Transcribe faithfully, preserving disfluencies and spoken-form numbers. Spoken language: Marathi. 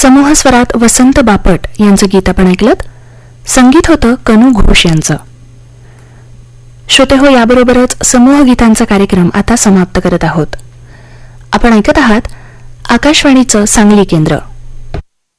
समूह स्वरात वसंत बापट यांचं गीत आपण ऐकलं. संगीत होतं कनू घोष यांचं. श्रोते हो, याबरोबरच समूह गीतांचा कार्यक्रम आता समाप्त करत आहोत. आपण ऐकत आहात आकाशवाणीचं सांगली केंद्र.